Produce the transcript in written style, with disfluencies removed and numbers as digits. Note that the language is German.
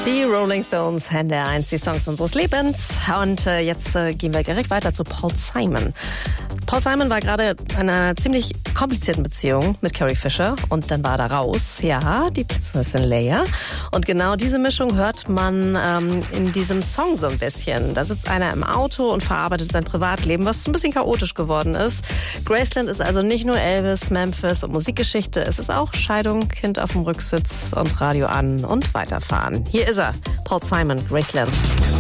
Die Rolling Stones, Hände 1, die Songs unseres Lebens. Und jetzt gehen wir direkt weiter zu Paul Simon. Paul Simon war gerade in einer ziemlich komplizierten Beziehung mit Carrie Fisher und dann war er da raus. Ja, die Prinzessin Leia. Und genau diese Mischung hört man in diesem Song so ein bisschen. Da sitzt einer im Auto und verarbeitet sein Privatleben, was ein bisschen chaotisch geworden ist. Graceland ist also nicht nur Elvis, Memphis und Musikgeschichte. Es ist auch Scheidung, Kind auf dem Rücksitz und Radio an und weiterfahren. Hier ist er, Paul Simon, Graceland.